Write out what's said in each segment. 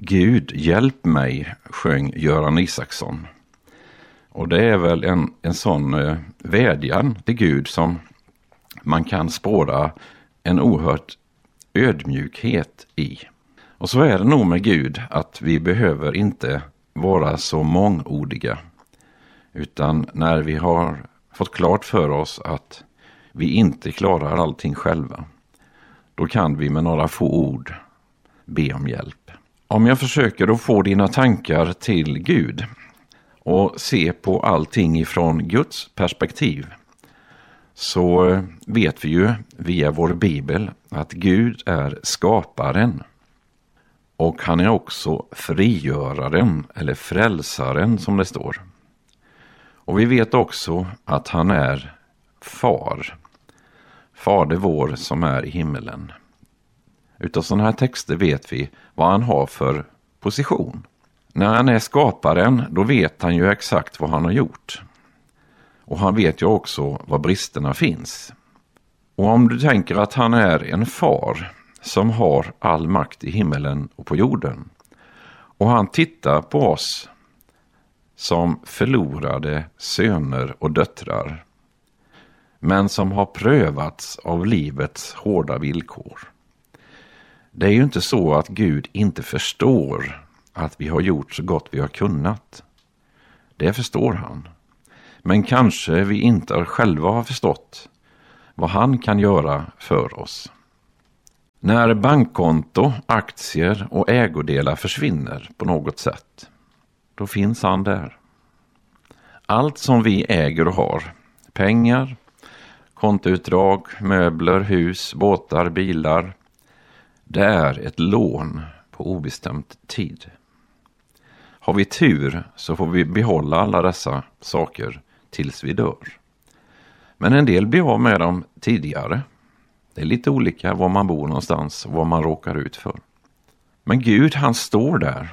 Gud, hjälp mig, sjöng Göran Isaksson. Och det är väl en sån vädjan till Gud som man kan spåra en oerhört ödmjukhet i. Och så är det nog med Gud att vi behöver inte vara så mångordiga. Utan när vi har fått klart för oss att vi inte klarar allting själva, då kan vi med några få ord be om hjälp. Om jag försöker att få dina tankar till Gud och se på allting ifrån Guds perspektiv, så vet vi ju via vår bibel att Gud är skaparen. Och han är också frigöraren eller frälsaren som det står. Och vi vet också att han är far. Fader vår som är i himmelen. Utav sådana här texter vet vi vad han har för position. När han är skaparen, då vet han ju exakt vad han har gjort. Och han vet ju också var bristerna finns. Och om du tänker att han är en far som har all makt i himmelen och på jorden. Och han tittar på oss som förlorade söner och döttrar. Men som har prövats av livets hårda villkor. Det är ju inte så att Gud inte förstår att vi har gjort så gott vi har kunnat. Det förstår han. Men kanske vi inte själva har förstått vad han kan göra för oss. När bankkonto, aktier och ägodelar försvinner på något sätt, då finns han där. Allt som vi äger och har, pengar, kontoutdrag, möbler, hus, båtar, bilar, det är ett lån på obestämd tid. Har vi tur så får vi behålla alla dessa saker tills vi dör. Men en del blir av med dem tidigare. Det är lite olika var man bor någonstans och vad man råkar ut för. Men Gud, han står där.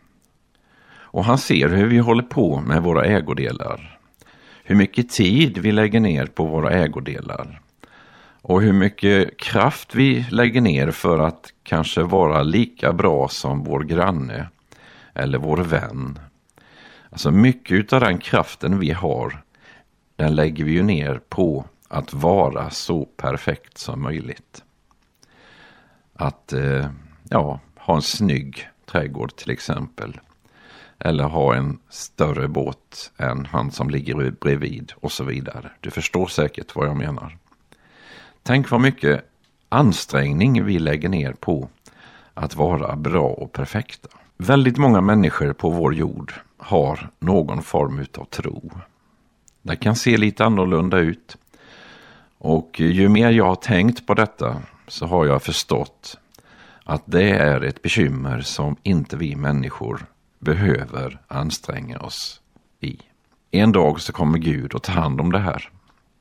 Och han ser hur vi håller på med våra ägodelar. Hur mycket tid vi lägger ner på våra ägodelar. Och hur mycket kraft vi lägger ner för att kanske vara lika bra som vår granne eller vår vän. Alltså mycket av den kraften vi har, den lägger vi ju ner på att vara så perfekt som möjligt. Att ha en snygg trädgård till exempel. Eller ha en större båt än han som ligger bredvid och så vidare. Du förstår säkert vad jag menar. Tänk vad mycket ansträngning vi lägger ner på att vara bra och perfekta. Väldigt många människor på vår jord har någon form av tro. Det kan se lite annorlunda ut. Och ju mer jag har tänkt på detta så har jag förstått att det är ett bekymmer som inte vi människor behöver anstränga oss i. En dag så kommer Gud att ta hand om det här.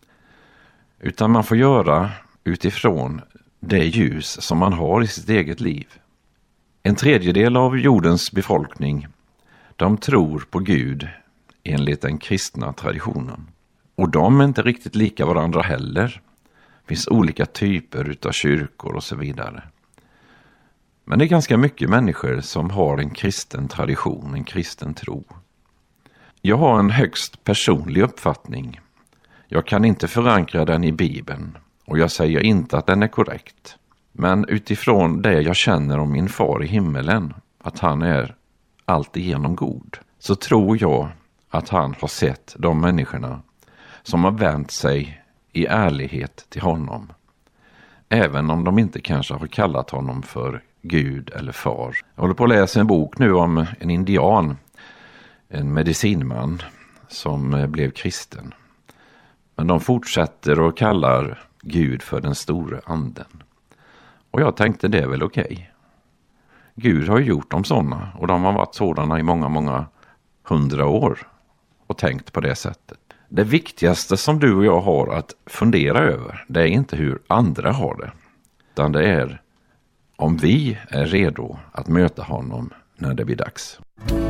Utan man får göra utifrån det ljus som man har i sitt eget liv. En tredjedel av jordens befolkning, de tror på Gud enligt den kristna traditionen. Och de är inte riktigt lika varandra heller. Det finns olika typer utav kyrkor och så vidare. Men det är ganska mycket människor som har en kristen tradition, en kristen tro. Jag har en högst personlig uppfattning. Jag kan inte förankra den i Bibeln och jag säger inte att den är korrekt. Men utifrån det jag känner om min far i himmelen, att han är alltigenom god, så tror jag att han har sett de människorna som har vänt sig i ärlighet till honom. Även om de inte kanske har kallat honom för Gud eller far. Jag håller på att läsa en bok nu om en indian, en medicinman som blev kristen. Men de fortsätter och kallar Gud för den store anden. Och jag tänkte det är väl okej. Gud har ju gjort dem sådana och de har varit sådana i många, många 100 år och tänkt på det sättet. Det viktigaste som du och jag har att fundera över, det är inte hur andra har det. Utan det är om vi är redo att möta honom när det blir dags.